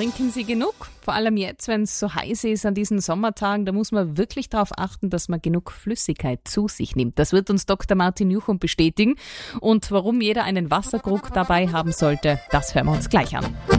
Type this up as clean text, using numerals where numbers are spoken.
trinken Sie genug? Vor allem jetzt, wenn es so heiß ist an diesen Sommertagen, da muss man wirklich darauf achten, dass man genug Flüssigkeit zu sich nimmt. Das wird uns Dr. Martin Juchum bestätigen. Und warum jeder einen Wasserkrug dabei haben sollte, das hören wir uns gleich an.